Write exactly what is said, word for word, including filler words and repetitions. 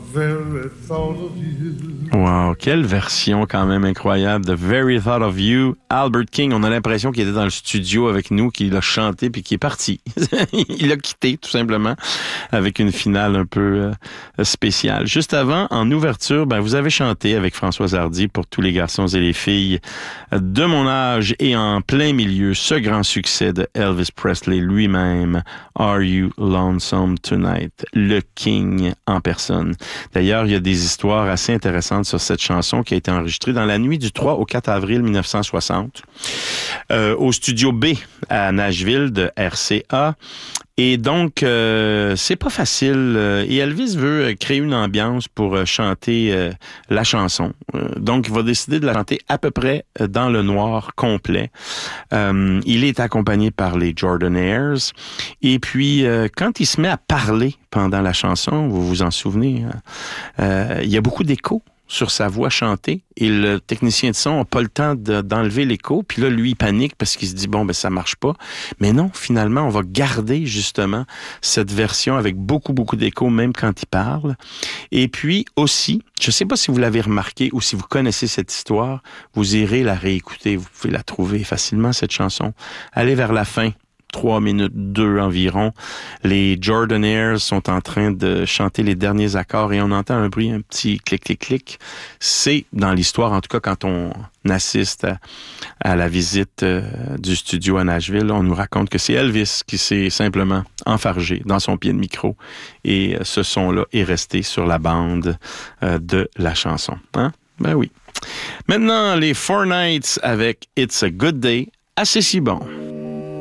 very thought of you. Wow, quelle version quand même incroyable de Very Thought of You. Albert King, on a l'impression qu'il était dans le studio avec nous, qu'il a chanté puis qu'il est parti. Il a quitté tout simplement avec une finale un peu euh, spéciale. Juste avant, en ouverture, ben, vous avez chanté avec Françoise Hardy pour tous les garçons et les filles de mon âge et en plein milieu, ce grand succès de Elvis Presley lui-même, Are You Lonesome Tonight? Le King en personne. D'ailleurs, il y a des histoires assez intéressantes sur cette chanson qui a été enregistrée dans la nuit du trois au quatre avril mille neuf cent soixante euh, au studio B à Nashville de R C A. Et donc, euh, c'est pas facile. Et Elvis veut créer une ambiance pour chanter euh, la chanson. Euh, donc, il va décider de la chanter à peu près dans le noir complet. Euh, il est accompagné par les Jordanaires. Et puis, euh, quand il se met à parler pendant la chanson, vous vous en souvenez, euh, il y a beaucoup d'écho sur sa voix chantée et le technicien de son n'a pas le temps de, d'enlever l'écho. Puis là, lui, il panique parce qu'il se dit, bon, ben ça marche pas. Mais non, finalement, on va garder justement cette version avec beaucoup, beaucoup d'écho, même quand il parle. Et puis aussi, je sais pas si vous l'avez remarqué ou si vous connaissez cette histoire, vous irez la réécouter. Vous pouvez la trouver facilement, cette chanson. Allez vers la fin. Trois minutes deux environ. Les Jordanaires sont en train de chanter les derniers accords et on entend un bruit, un petit clic-clic-clic. C'est dans l'histoire, en tout cas, quand on assiste à, à la visite euh, du studio à Nashville, on nous raconte que c'est Elvis qui s'est simplement enfargé dans son pied de micro et euh, ce son-là est resté sur la bande euh, de la chanson. Hein? Ben oui. Maintenant, les Four Nights avec It's a Good Day, assez si bon.